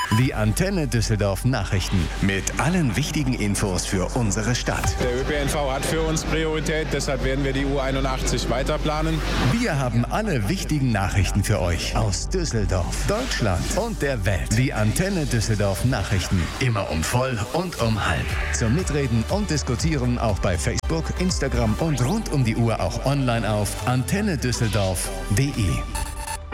Die Antenne Düsseldorf Nachrichten. Mit allen wichtigen Infos für unsere Stadt. Der ÖPNV hat für uns Priorität, deshalb werden wir die U81 weiterplanen. Wir haben alle wichtigen Nachrichten für euch aus Düsseldorf, Deutschland und der Welt. Die Antenne Düsseldorf Nachrichten. Immer um voll und um halb. Zum Mitreden und Diskutieren auch bei Facebook, Instagram und rund um die Uhr auch online auf antennedüsseldorf.de.